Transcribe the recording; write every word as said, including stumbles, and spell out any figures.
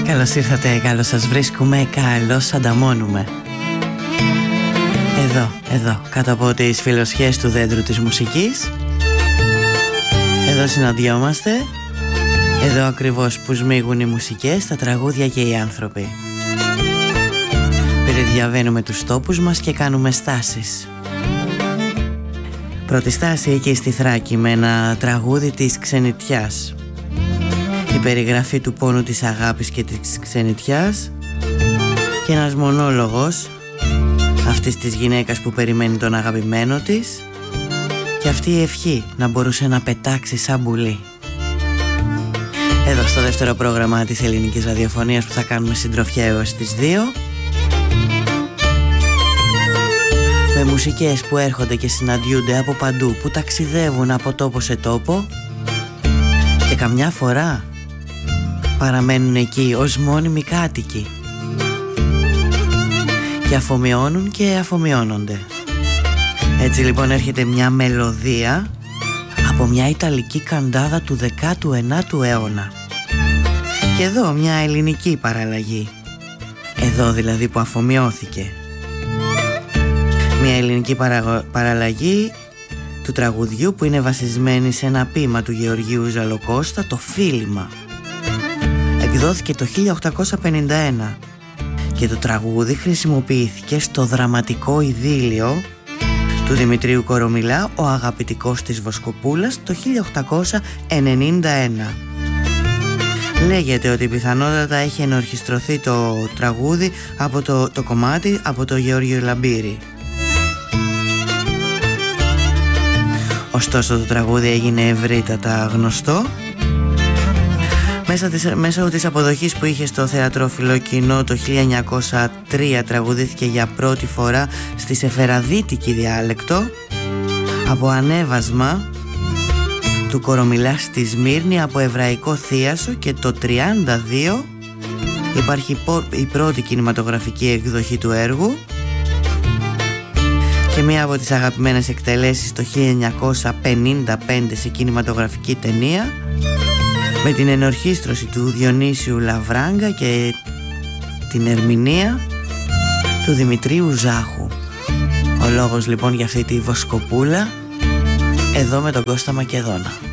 Καλώς ήρθατε, καλώς σας βρίσκουμε, καλώς ανταμώνουμε. Εδώ, εδώ, κάτω από τις φιλοσιές του δέντρου της μουσικής. Εδώ συναντιόμαστε. Εδώ ακριβώς που σμίγουν οι μουσικές, τα τραγούδια και οι άνθρωποι. Περιδιαβαίνουμε τους τόπους μας και κάνουμε στάσεις. Πρώτη στάση εκεί στη Θράκη με ένα τραγούδι της ξενιτιάς. Η περιγραφή του πόνου της αγάπης και της ξενιτιάς και ένας μονόλογος αυτής της γυναίκας που περιμένει τον αγαπημένο της και αυτή η ευχή να μπορούσε να πετάξει σαν πουλί. Εδώ στο δεύτερο πρόγραμμα της ελληνικής ραδιοφωνίας που θα κάνουμε συντροφιά έως τις δύο, με μουσικές που έρχονται και συναντιούνται από παντού, που ταξιδεύουν από τόπο σε τόπο και καμιά φορά παραμένουν εκεί ως μόνιμοι κάτοικοι και αφομοιώνουν και αφομοιώνονται. Έτσι λοιπόν έρχεται μια μελωδία από μια ιταλική καντάδα του δέκατου ενάτου αιώνα. Και εδώ μια ελληνική παραλλαγή. Εδώ δηλαδή που αφομοιώθηκε. Μια ελληνική παρα... παραλλαγή του τραγουδιού που είναι βασισμένη σε ένα ποίημα του Γεωργίου Ζαλοκώστα, το Φίλημα. Εκδόθηκε το χίλια οκτακόσια πενήντα ένα και το τραγούδι χρησιμοποιήθηκε στο δραματικό ειδήλιο του Δημητρίου Κορομιλά, ο αγαπητικός της Βοσκοπούλας, το χίλια οκτακόσια ενενήντα ένα. Λέγεται ότι πιθανότατα έχει ενορχιστρωθεί το τραγούδι από το, το κομμάτι από το Γεώργιο Λαμπύρη. Ωστόσο το τραγούδι έγινε ευρύτατα γνωστό μέσα της, μέσω της αποδοχής που είχε στο θεατρόφιλο κοινό. Το χίλια εννιακόσια τρία τραγουδήθηκε για πρώτη φορά στη σεφεραδίτικη διάλεκτο από ανέβασμα του Κορομιλά στη Σμύρνη από εβραϊκό θίασο, και το τριάντα δύο υπάρχει η πρώτη κινηματογραφική εκδοχή του έργου και μία από τις αγαπημένες εκτελέσεις το χίλια εννιακόσια πενήντα πέντε σε κινηματογραφική ταινία με την ενορχήστρωση του Διονύσιου Λαβράγκα και την ερμηνεία του Δημητρίου Ζάχου. Ο λόγος λοιπόν για αυτή τη Βοσκοπούλα εδώ με τον Κώστα Μακεδόνα.